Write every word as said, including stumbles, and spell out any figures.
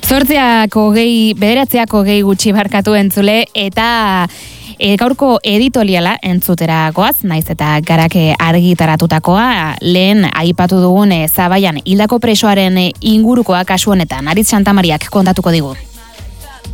Zortziak hogei, bederatziak hogei gutxi barkatu entzule, eta e, gaurko editoriala entzutera goaz, naiz eta garake argitaratutakoa, lehen aipatu dugun e, Zabaian hildako presoaren ingurukoa kasu honetan, Aritz Santamariak kontatuko digu.